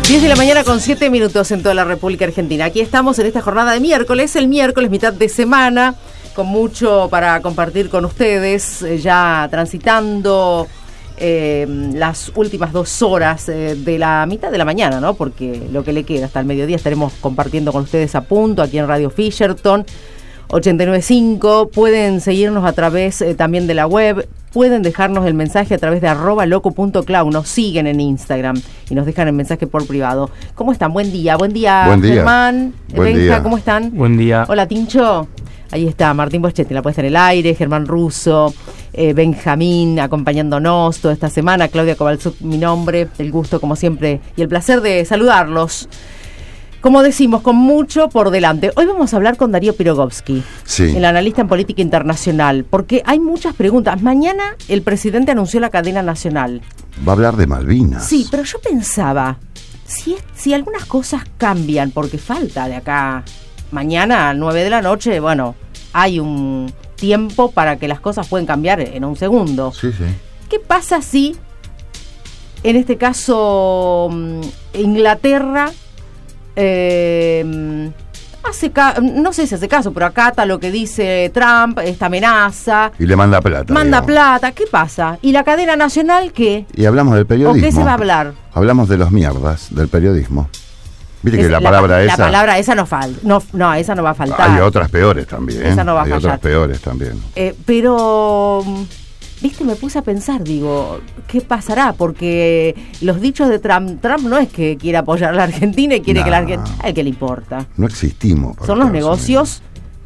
10 de la mañana con 7 minutos en toda la República Argentina. Aquí estamos en esta jornada de miércoles, el miércoles, mitad de semana, con mucho para compartir con ustedes, ya transitando las últimas 2 horas de la mitad de la mañana, ¿no? Porque lo que le queda hasta el mediodía estaremos compartiendo con ustedes a punto aquí en Radio Fisherton 89.5. Pueden seguirnos a través también de la web. Pueden dejarnos el mensaje a través de @loco.clau. Nos siguen en Instagram y nos dejan el mensaje por privado. ¿Cómo están? Buen día. Buen día, Germán. Benja, ¿cómo están? Buen día. Hola, Tincho. Ahí está, Martín Boschetti, la puesta en el aire, Germán Russo, Benjamín acompañándonos toda esta semana, Claudia Kovalchuk, mi nombre, el gusto como siempre y el placer de saludarlos. Como decimos, con mucho por delante. Hoy vamos a hablar con Darío Pirogovsky, el analista en política internacional, porque hay muchas preguntas. Mañana el presidente anunció la cadena nacional. Va a hablar de Malvinas. Sí, pero yo pensaba, si algunas cosas cambian, porque falta de acá mañana a 9 de la noche, bueno, hay un tiempo para que las cosas pueden cambiar en un segundo. Sí, sí. ¿Qué pasa si, en este caso, Inglaterra no sé si hace caso, pero acata lo que dice Trump, esta amenaza? Y le manda plata. Plata, ¿qué pasa? ¿Y la cadena nacional qué? Y hablamos del periodismo. ¿O qué se va a hablar? Hablamos de los mierdas del periodismo. Viste que la palabra esa... La palabra esa no falta. No, esa no va a faltar. Hay otras peores también. Esa no va a faltar. Hay otras peores también. Pero... ¿Viste? Me puse a pensar, digo, ¿qué pasará? Porque los dichos de Trump no es que quiera apoyar a la Argentina y quiere que la Argentina... ¿A qué le importa? No existimos. Son los negocios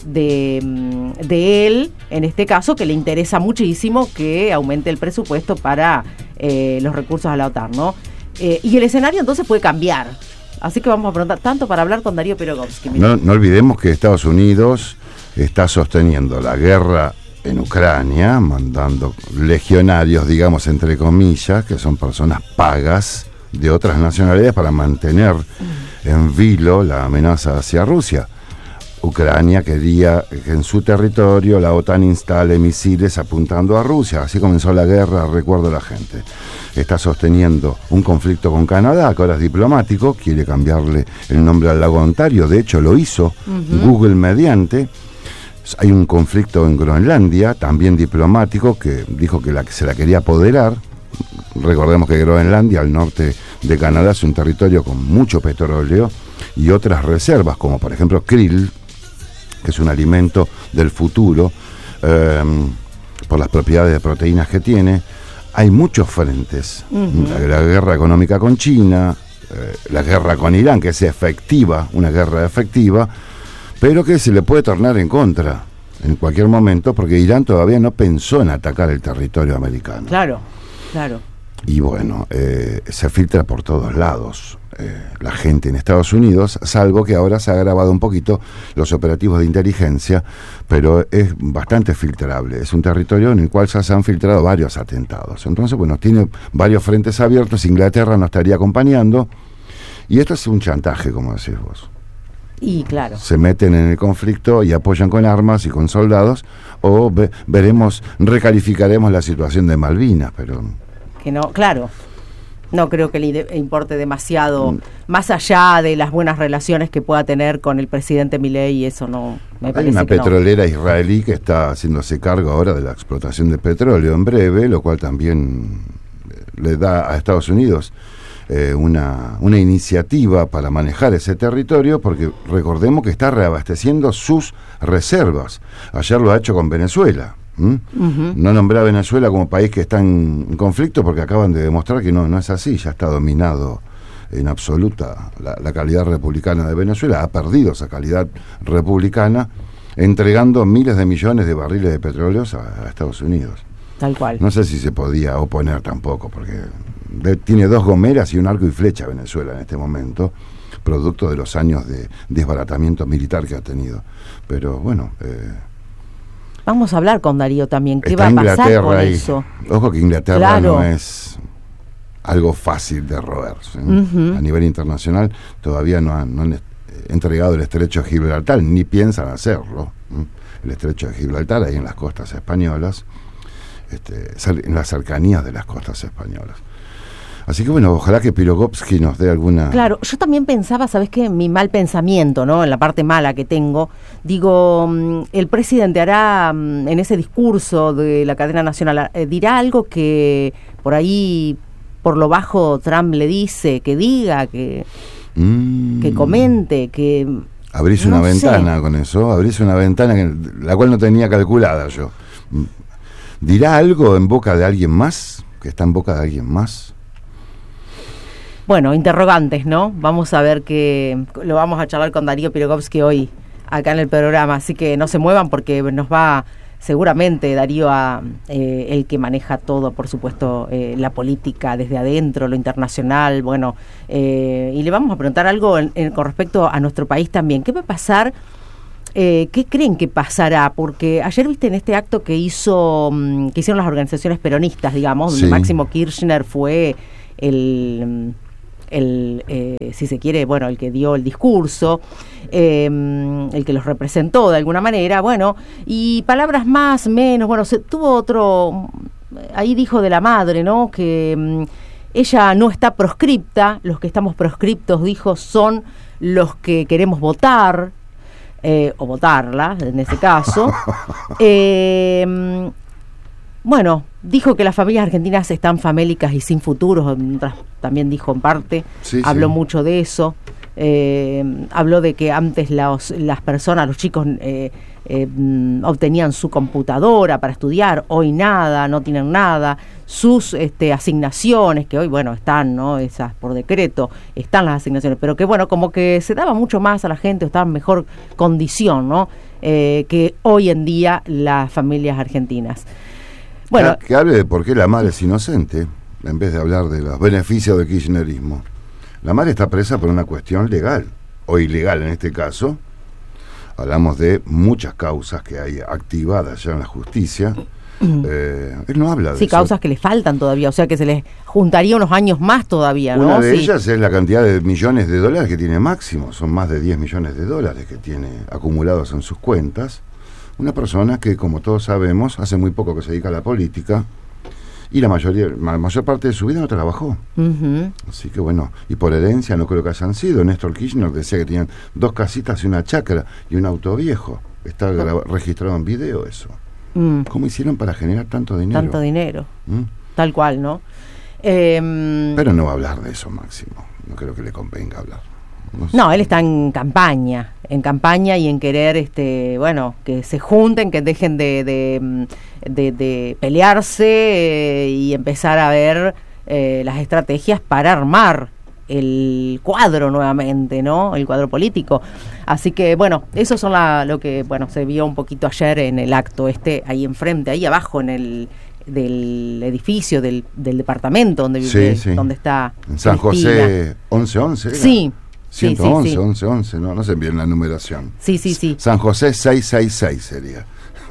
de él, en este caso, que le interesa muchísimo que aumente el presupuesto para los recursos a la OTAN, ¿no? Y el escenario entonces puede cambiar. Así que vamos a preguntar tanto para hablar con Darío Pirogovsky. No olvidemos que Estados Unidos está sosteniendo la guerra en Ucrania, mandando legionarios, digamos, entre comillas, que son personas pagas de otras nacionalidades para mantener en vilo la amenaza hacia Rusia. Ucrania quería que en su territorio la OTAN instale misiles apuntando a Rusia. Así comenzó la guerra, recuerdo la gente. Está sosteniendo un conflicto con Canadá, que ahora es diplomático, quiere cambiarle el nombre al lago Ontario, de hecho lo hizo, Google mediante. Hay un conflicto en Groenlandia, también diplomático, que dijo que se la quería apoderar. Recordemos que Groenlandia, al norte de Canadá, es un territorio con mucho petróleo y otras reservas, como por ejemplo krill, que es un alimento del futuro, por las propiedades de proteínas que tiene. Hay muchos frentes. La guerra económica con China, la guerra con Irán, que es efectiva, una guerra efectiva, pero que se le puede tornar en contra en cualquier momento, porque Irán todavía no pensó en atacar el territorio americano. Claro. Y bueno, se filtra por todos lados la gente en Estados Unidos, salvo que ahora se ha agravado un poquito los operativos de inteligencia, pero es bastante filtrable. Es un territorio en el cual ya se han filtrado varios atentados. Entonces, bueno, tiene varios frentes abiertos. Inglaterra nos estaría acompañando, y esto es un chantaje, como decís vos. Y claro, se meten en el conflicto y apoyan con armas y con soldados, o recalificaremos la situación de Malvinas, pero que no, claro, no creo que le importe demasiado, más allá de las buenas relaciones que pueda tener con el presidente Milei, y eso no me parece. Hay una que petrolera israelí que está haciéndose cargo ahora de la explotación de petróleo en breve, lo cual también le da a Estados Unidos una iniciativa para manejar ese territorio, porque recordemos que está reabasteciendo sus reservas. Ayer lo ha hecho con Venezuela. No nombré a Venezuela como país que está en conflicto, porque acaban de demostrar que no es así. Ya está dominado en absoluta la calidad republicana de Venezuela. Ha perdido esa calidad republicana, entregando miles de millones de barriles de petróleo a Estados Unidos. Tal cual. No sé si se podía oponer tampoco, porque tiene 2 gomeras y un arco y flecha Venezuela en este momento, producto de los años de desbaratamiento militar que ha tenido. Pero bueno, vamos a hablar con Darío también. ¿Qué va a pasar con eso? Ojo que Inglaterra no es algo fácil de roerse. A nivel internacional todavía no han entregado el estrecho de Gibraltar, ni piensan hacerlo. El estrecho de Gibraltar, ahí en las costas españolas, en las cercanías de las costas españolas. Así que bueno, ojalá que Pirogovsky nos dé alguna... Claro, yo también pensaba, ¿sabés qué? Mi mal pensamiento, ¿no? En la parte mala que tengo, digo, el presidente hará en ese discurso de la cadena nacional, dirá algo que por ahí, por lo bajo, Trump le dice, que diga, que comente, que... Abrís una ventana con eso, abrís una ventana la cual no tenía calculada yo. ¿Dirá algo en boca de alguien más? ¿Que está en boca de alguien más? Bueno, interrogantes, ¿no? Vamos a ver que lo vamos a charlar con Darío Pirogovsky hoy acá en el programa, así que no se muevan porque nos va seguramente Darío el que maneja todo, por supuesto, la política desde adentro, lo internacional, bueno, y le vamos a preguntar algo con respecto a nuestro país también. ¿Qué va a pasar? ¿Qué creen que pasará? Porque ayer viste en este acto que hicieron las organizaciones peronistas, digamos, sí. donde Máximo Kirchner fue el si se quiere, bueno, el que dio el discurso, el que los representó de alguna manera, bueno, y palabras más, menos, bueno, tuvo otro, ahí dijo de la madre, ¿no?, que ella no está proscripta, los que estamos proscriptos, dijo, son los que queremos votar, o votarla, en ese caso. Bueno, dijo que las familias argentinas están famélicas y sin futuros, también dijo en parte, sí, habló sí. mucho de eso, habló de que antes las personas, los chicos obtenían su computadora para estudiar, hoy nada, no tienen nada, sus asignaciones, que hoy, bueno, están, ¿no?, esas por decreto, están las asignaciones, pero que, bueno, como que se daba mucho más a la gente, estaba en mejor condición, ¿no?, que hoy en día las familias argentinas. Bueno, que hable de por qué la madre es inocente, en vez de hablar de los beneficios del kirchnerismo. La madre está presa por una cuestión legal, o ilegal en este caso. Hablamos de muchas causas que hay activadas ya en la justicia. Él no habla de sí, eso. causas que le faltan todavía, o sea que se les juntaría unos años más todavía, ¿no? Una de sí. ellas es la cantidad de millones de dólares que tiene Máximo, son más de 10 millones de dólares que tiene acumulados en sus cuentas. Una persona que, como todos sabemos, hace muy poco que se dedica a la política y la mayor parte de su vida no trabajó. Uh-huh. Así que bueno, y por herencia no creo que hayan sido. Néstor Kirchner decía que tenían 2 casitas y una chacra y un auto viejo. Está registrado en video eso. ¿Cómo hicieron para generar tanto dinero? Tanto dinero, tal cual, ¿no? Pero no va a hablar de eso, Máximo. No creo que le convenga hablar. No, él está en campaña y en querer, bueno, que se junten, que dejen de pelearse y empezar a ver las estrategias para armar el cuadro nuevamente, ¿no? El cuadro político. Así que, bueno, eso son lo que, bueno, se vio un poquito ayer en el acto ahí enfrente, ahí abajo del edificio del departamento donde vive, sí. donde está en San Cristina. José 1111. Sí. 111, sí. 1111, no sé bien la numeración. Sí. San José 666 sería.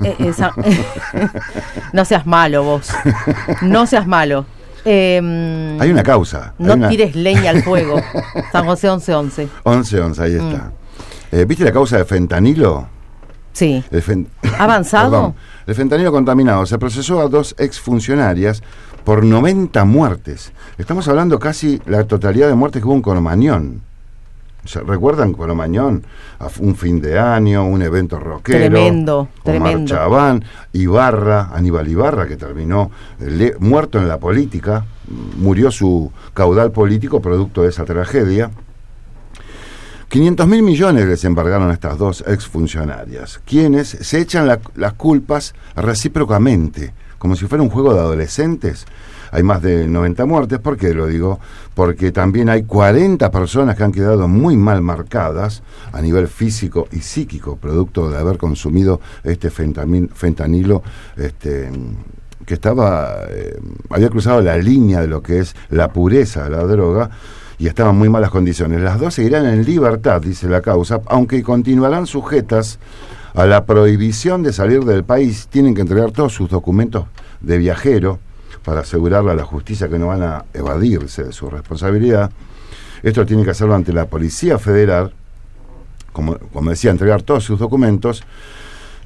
No seas malo vos. No seas malo. Hay una causa. No tires leña al fuego. San José 1111. 1111, ahí está. ¿Viste la causa de fentanilo? Sí. ¿Ha avanzado? Perdón, el fentanilo contaminado. Se procesó a 2 exfuncionarias por 90 muertes. Estamos hablando casi la totalidad de muertes que hubo en Cromañón. ¿Recuerdan Cromañón? Un fin de año, un evento rockero. Tremendo. Chabán, Aníbal Ibarra, que terminó muerto en la política, murió su caudal político producto de esa tragedia. 500.000 millones les embargaron a estas 2 exfuncionarias, quienes se echan las culpas recíprocamente, como si fuera un juego de adolescentes. Hay más de 90 muertes. ¿Por qué lo digo? Porque también hay 40 personas que han quedado muy mal marcadas a nivel físico y psíquico, producto de haber consumido este fentanilo, que había cruzado la línea de lo que es la pureza de la droga y estaba en muy malas condiciones. Las 2 seguirán en libertad, dice la causa, aunque continuarán sujetas a la prohibición de salir del país. Tienen que entregar todos sus documentos de viajero para asegurarle a la justicia que no van a evadirse de su responsabilidad. Esto tiene que hacerlo ante la Policía Federal, como decía, entregar todos sus documentos.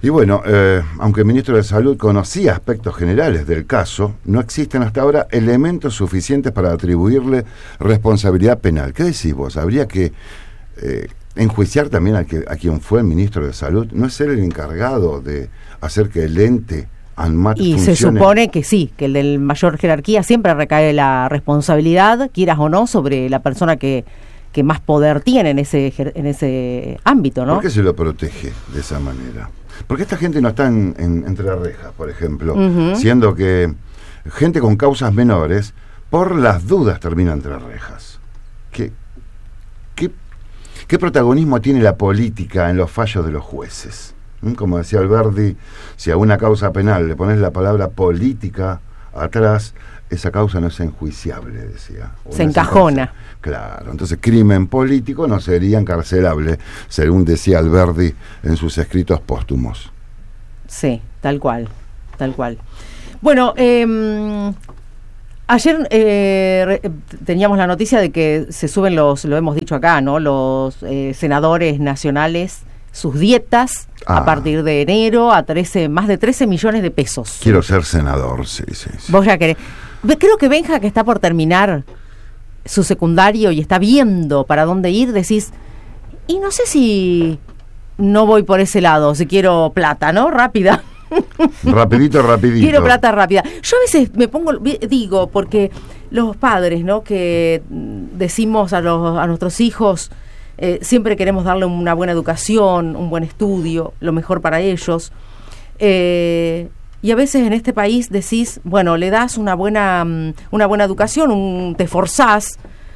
Y bueno, aunque el ministro de Salud conocía aspectos generales del caso, no existen hasta ahora elementos suficientes para atribuirle responsabilidad penal. ¿Qué decís vos? ¿Habría que enjuiciar también a quien fue el ministro de Salud? ¿No es él el encargado de hacer que el ente ANMAT y funcione? Se supone que sí, que el del mayor jerarquía siempre recae la responsabilidad, quieras o no, sobre la persona que más poder tiene en ese ámbito, ¿no? ¿Por qué se lo protege de esa manera? Porque esta gente no está entre rejas, por ejemplo, siendo que gente con causas menores, por las dudas termina entre rejas. ¿Qué protagonismo tiene la política en los fallos de los jueces? Como decía Alberdi, si a una causa penal le pones la palabra política atrás, esa causa no es enjuiciable, decía. Se encajona. Claro, entonces crimen político no sería encarcelable, según decía Alberdi en sus escritos póstumos. Sí, tal cual. Bueno, ayer teníamos la noticia de que se suben lo hemos dicho acá, ¿no? Los senadores nacionales, sus dietas a partir de enero a más de 13 millones de pesos. Quiero ser senador, sí. Vos ya querés. Creo que Benja, que está por terminar su secundario y está viendo para dónde ir, decís, y no sé si no voy por ese lado, si quiero plata, ¿no? Rápida. Rapidito. Quiero plata rápida. Yo a veces digo, porque los padres, ¿no? Que decimos a nuestros hijos, siempre queremos darle una buena educación, un buen estudio, lo mejor para ellos. Y a veces en este país decís, bueno, le das una buena educación, te forzás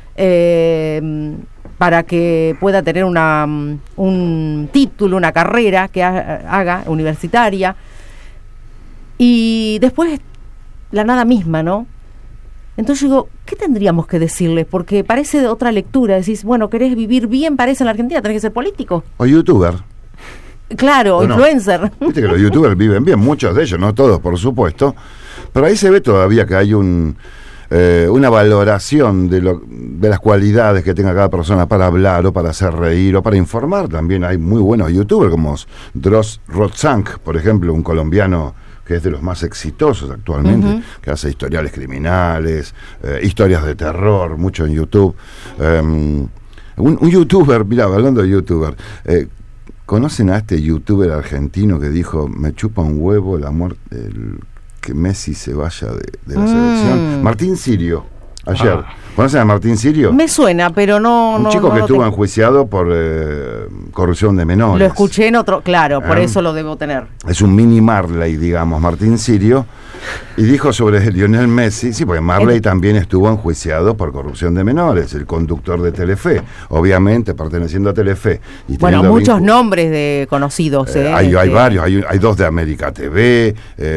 para que pueda tener un título, una carrera que haga universitaria, y después la nada misma, ¿no? Entonces yo digo, ¿qué tendríamos que decirles? Porque parece de otra lectura, decís, bueno, querés vivir bien, parece en la Argentina, tenés que ser político. O youtuber. Claro, bueno, influencer. Viste que los youtubers viven bien, muchos de ellos, no todos, por supuesto, pero ahí se ve todavía que hay una valoración de las cualidades que tenga cada persona para hablar o para hacer reír o para informar. También hay muy buenos youtubers como Dross Rotzank, por ejemplo, un colombiano que es de los más exitosos actualmente, que hace historiales criminales, historias de terror, mucho en YouTube. Un youtuber, mirá, hablando de youtuber, ¿conocen a este youtuber argentino que dijo, me chupa un huevo la muerte, que Messi se vaya de la selección? Martín Sirio, ayer. ¿Conocen a Martín Sirio? Me suena, pero no... Un chico que estuvo enjuiciado por corrupción de menores. Lo escuché en otro, claro, por eso lo debo tener. Es un mini Marley, digamos, Martín Sirio, y dijo sobre Lionel Messi, sí, porque Marley también estuvo enjuiciado por corrupción de menores, el conductor de Telefe, obviamente perteneciendo a Telefe. Y bueno, muchos nombres de conocidos. Hay varios, hay dos de América TV.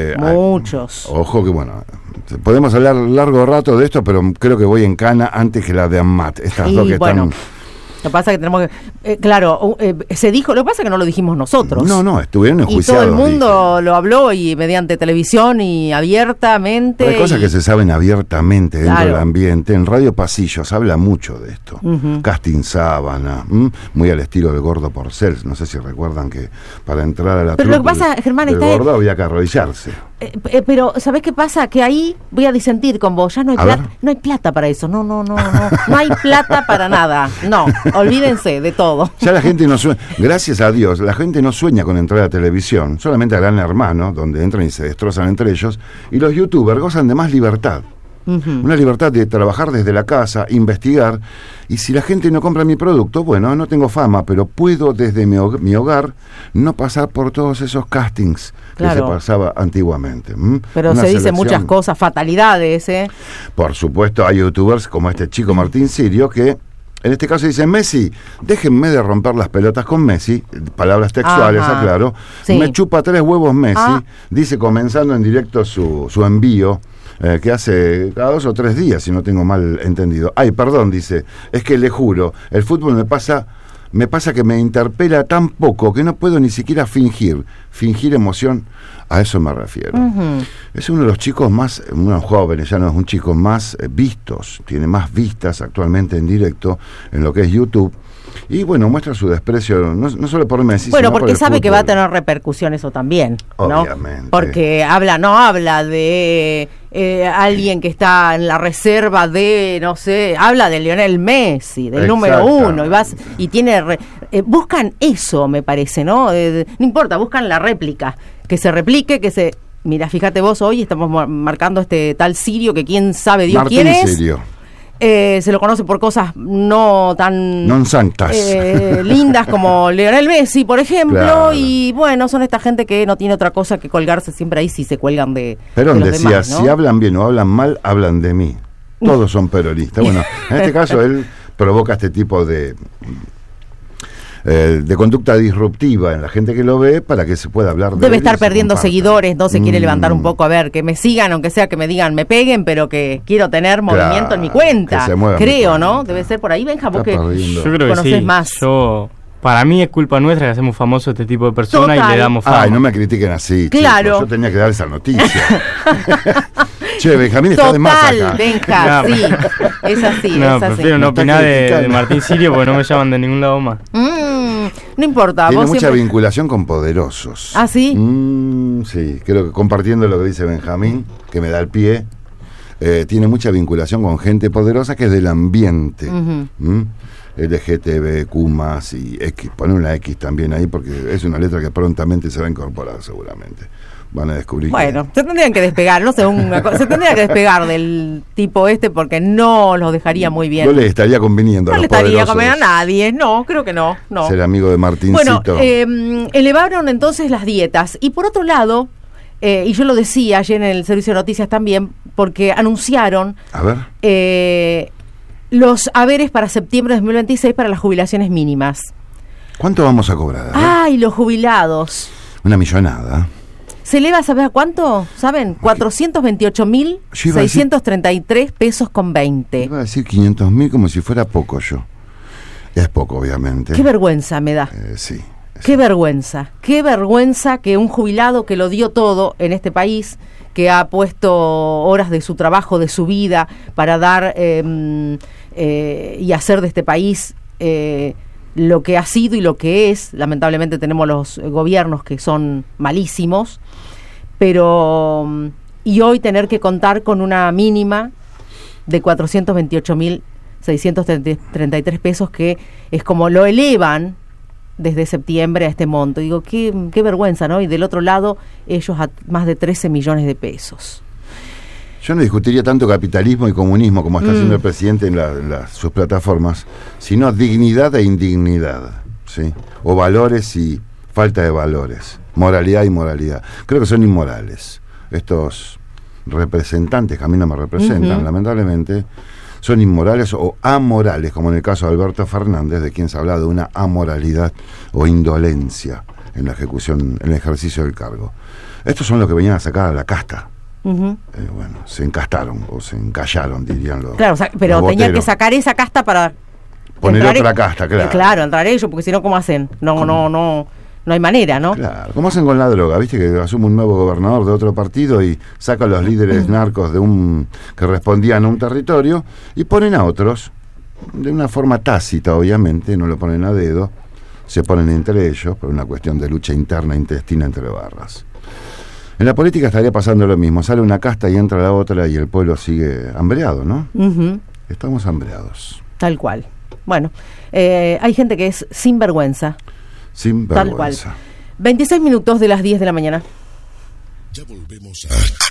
Muchos. Ojo que, bueno, podemos hablar largo rato de esto, pero creo que voy en cana antes que la de ANMAT. Estas dos que están... Lo que pasa es que tenemos que... claro, se dijo, lo que pasa es que no lo dijimos nosotros. No, estuvieron enjuiciados. Y todo el mundo lo habló, y mediante televisión y abiertamente. Hay cosas que se saben abiertamente dentro del ambiente. En Radio Pasillo se habla mucho de esto. Casting Sábana, muy al estilo del Gordo Porcel. No sé si recuerdan que para entrar a la Pero lo que pasa, Germán, el gordo había que arrodillarse. Pero, ¿sabés qué pasa? Que ahí voy a disentir con vos. Ya no hay plata para eso. No hay plata para nada. No, olvídense de todo. Ya la gente no sueña, gracias a Dios, la gente no sueña con entrar a televisión, solamente a Gran Hermano, donde entran y se destrozan entre ellos, y los youtubers gozan de más libertad. Una libertad de trabajar desde la casa, investigar, y si la gente no compra mi producto, bueno, no tengo fama, pero puedo desde mi hogar no pasar por todos esos castings que se pasaba antiguamente. Pero se dicen muchas cosas, fatalidades, Por supuesto, hay youtubers como este chico Martín Sirio que en este caso dice, Messi, déjenme de romper las pelotas con Messi, palabras textuales, aclaro, me chupa 3 huevos Messi, dice comenzando en directo su envío, que hace cada 2 o 3 días, si no tengo mal entendido. Ay, perdón, dice, es que le juro, el fútbol me pasa que me interpela tan poco que no puedo ni siquiera fingir emoción, a eso me refiero. Es uno de los chicos más, unos jóvenes, ya no es un chico más vistos, tiene más vistas actualmente en directo en lo que es YouTube, Y bueno, muestra su desprecio, no solo por Messi, bueno, sino porque por el sabe fútbol. que va a tener repercusión eso también, ¿no? Obviamente. Porque no habla de alguien que está en la reserva de, no sé, habla de Lionel Messi, del número 1, y tiene buscan eso, me parece, ¿no? No importa, buscan la réplica, que se replique, mira, fíjate vos, hoy estamos marcando este tal Sirio, que quién sabe Dios Martín quién es. Sirio. Se lo conoce por cosas no tan non santas. lindas como Lionel Messi, por ejemplo, Claro. Y bueno, son esta gente que no tiene otra cosa que colgarse siempre ahí si se cuelgan de Perón de los decía, demás, ¿no? si hablan bien o hablan mal, hablan de mí. Todos son peronistas. Bueno, en este caso él provoca este tipo de conducta disruptiva en la gente que lo ve para que se pueda hablar de Debe él y estar se perdiendo comparta. seguidores, no se quiere levantar un poco, a ver, que me sigan, aunque sea que me digan, me peguen, pero que quiero tener movimiento en mi cuenta. que se mueva en mi Creo, cuenta. ¿no? Debe ser por ahí, Benja, vos Está que perdiendo. Yo creo que conocés sí. más. Para mí es culpa nuestra que hacemos famoso este tipo de personas y Total. le damos fama. Ay, no me critiquen así, Claro. chicos. Yo tenía que dar esa noticia. Che, Benjamín está de más Total, acá. Benja, No. sí, es así, No, es así. prefiero Me no está opinar de criticando. Martín Sirio porque no me llaman de ningún lado más. No importa, Tiene vos mucha siempre... vinculación con poderosos. ¿Ah, sí? Sí, creo que compartiendo lo que dice Benjamín, que me da el pie, tiene mucha vinculación con gente poderosa que es del ambiente. Ujú. LGTBQ más y X, poner una X también ahí porque es una letra que prontamente se va a incorporar seguramente. Van a descubrir Bueno, se tendrían que despegar, no sé, se tendría que despegar del tipo porque no los dejaría muy bien. no le estaría conviniendo No a le los estaría poderosos comer a nadie, no, creo que no. ser amigo de Martincito. Bueno, elevaron entonces las dietas. Y por otro lado, y yo lo decía ayer en el servicio de noticias también, porque anunciaron A ver, los haberes para septiembre de 2026 para las jubilaciones mínimas. ¿cuánto vamos a cobrar? ¡Ay, los jubilados! Una millonada. ¿Se eleva, sabes a cuánto? ¿Saben? 428.633 pesos con 20. Iba a decir 500.000 como si fuera poco yo. Es poco, obviamente. Qué vergüenza me da. Sí. Qué vergüenza que un jubilado que lo dio todo en este país, que ha puesto horas de su trabajo, de su vida, para dar y hacer de este país lo que ha sido y lo que es. Lamentablemente tenemos los gobiernos que son malísimos, pero y hoy tener que contar con una mínima de 428.633 pesos, que es como lo elevan desde septiembre a este monto. Digo, qué vergüenza, ¿no? Y del otro lado, ellos a más de 13 millones de pesos. Yo no discutiría tanto capitalismo y comunismo como está haciendo el presidente en sus plataformas, sino dignidad e indignidad, ¿sí? O valores y falta de valores, moralidad y moralidad. Creo que son inmorales. Estos representantes que a mí no me representan, lamentablemente, son inmorales o amorales, como en el caso de Alberto Fernández, de quien se habla de una amoralidad o indolencia en la ejecución, en el ejercicio del cargo. Estos son los que venían a sacar a la casta. Bueno, se encastaron o se encallaron, dirían los. Claro, pero los tenían que boteros. sacar esa casta para Poner entrar otra casta, claro. Claro, entrar ellos, porque si no, ¿cómo hacen? No hay manera, ¿no? Claro, como hacen con la droga, viste que asume un nuevo gobernador de otro partido y saca a los líderes narcos que respondían a un territorio y ponen a otros de una forma tácita, obviamente, no lo ponen a dedo, se ponen entre ellos por una cuestión de lucha interna intestina entre barras. En la política estaría pasando lo mismo, sale una casta y entra la otra y el pueblo sigue hambreado, ¿no? Estamos hambreados. Tal cual. Bueno, hay gente que es sinvergüenza. Sin Tal cual. vergüenza. 26 minutos de las 10 de la mañana. Ya volvemos a